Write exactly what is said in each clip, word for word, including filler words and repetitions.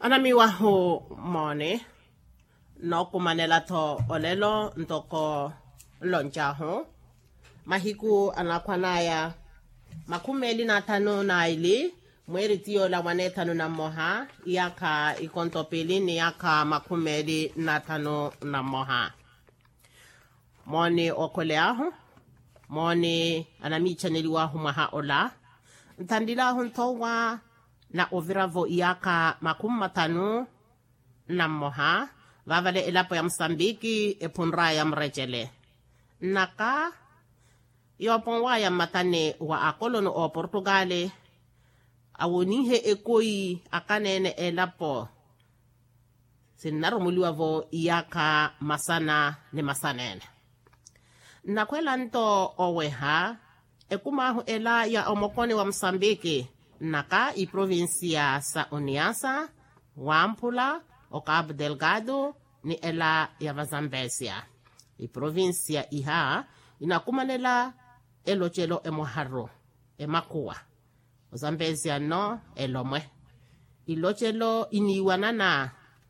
Anami waho mone no kumanela to olelo ntoko lonjaho mahiku anakwanaya makumeli na tano na ili mweri tiyo la wane tano na moha iyaka ikontopili ni yaka makumeli na tano na moha mone okoleaho mone anami chaneli waho maha ola ntandila huntowa na oviravo iyaka makum matano na moha vavale elapo ya Msambiki epunra ya mrejele naka yoponwa ya matane wa akolono o Portugale awonihe ekoi akanene elapo sinarumuliwa vo iyaka masana ne masanene nakwela nto oweha ekumahu ela ya omokoni wa Msambiki naka i provincia sa Uniasa, Wampula, o Cabo Delgado, ni ela ya Vazambesia. I provincia iha inakumanela elochelo emoharo, emakua. O Zambesia no elomwe. Ilochelo iniwanana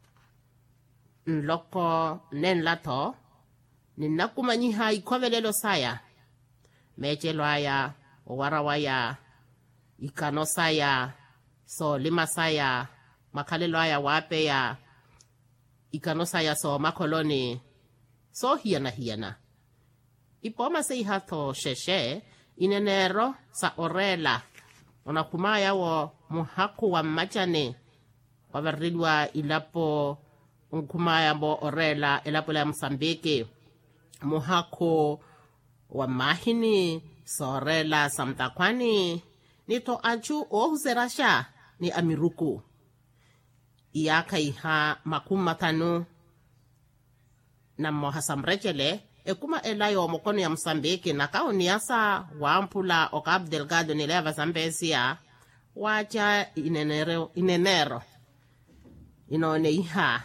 nloko nenlato, ninakumanyiha ikovelelo saya. Mechelo aya, owarawaya, ikano saya, so lima saya, makalelo aya wape ya, ikano saya so makoloni, so hiana hiana. Ipoma se ihato sheshe, inenero sa orela, onakumaya wo muhaku wa machane, wabarilwa ilapo unkumaya bo orela, ilapo la Msambiki, muhaku wa mahini, so orela samtakwani, nito achu ohuzerasha ni amiruku. Iyaka iha makumatanu na mohasamrejele ekuma elayo mokono ya Msambiki na kauniasa Wampula o Cabo Delgado ni leva Zambesia wacha inenero inenero inone iha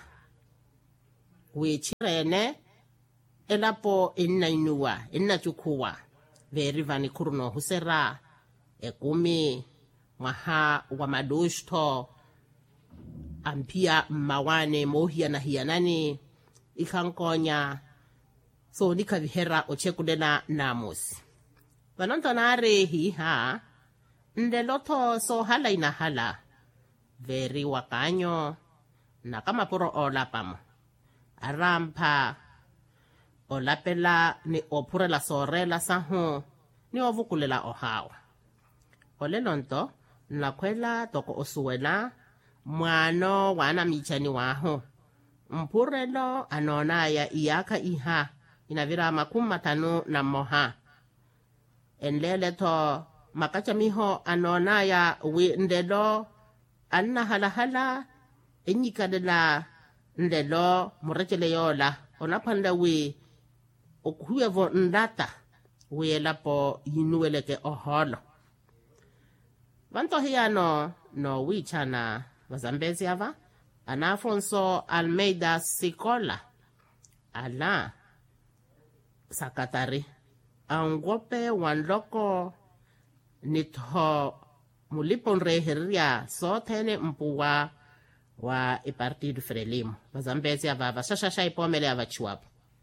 wichirene elapo inainua inachukua verivani kurno husera ekumi maha wa madushto ampia mawane mohia na hianani ikankonya so nikavihera ochekudena namusi vanontonare hiha ndeloto so hala ina hala veri wakanyo na kama puro olapamo arampa olapela ni opurela sorela saho ni ovukulela ohawa olelonto nakwela toko osuwela mwano wana michani waho mpurelo anona ya iyaka iha inavira makumatano na moha enlele to makacha miho anona ya ndelo anna hala hala enyikadela ndelo murechele yola onapanda we okuwevo ndata welapo yinueleke oholo vanto hiano no wichana Vazambezi ava ana Afonso Almeida Sikola ala sakatari angope wanloko nitho mulipon reheria so tene mpuwa wa ipartido Frelimo Vazambezi ava vashashasha ipomele ava chuapo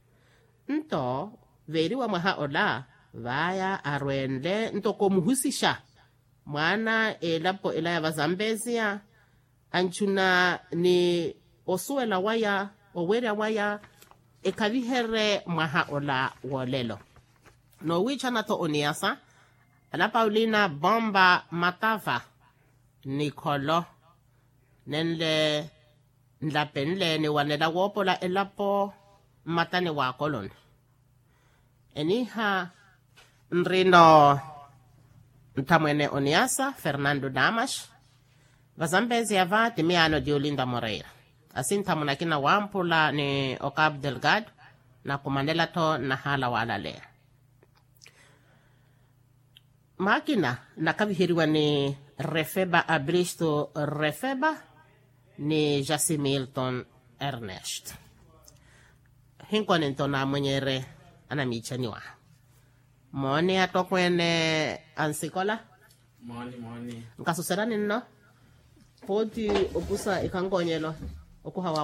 nto veri wa maha ola vaya arwende nto komuhusisha mwana elapo ela ya Vazambezia anchuna ni osuela waya owera waya ekavihere maha ola wolelo no wichana to Uniasa ala Paulina Bomba Matava Nicolo nenle nlapenle ni wanela wopola elapo matane wa kolon eniha nrino ntamwene Uniasa Fernando Damas Vazambezi ava timiano di Olinda Moreira asinta munakina Wampula ni o Cabo Delgado na kumandela to na hala wala le makina nakavihiriwa ni Refeba Abristo Refeba ni Jasi Milton Ernest hinko nento na mwenyere anamichaniwa Moni atokwene ansikola? Moni, moni. Nkasuserani no? poti opusa ikangonyelo okuhawa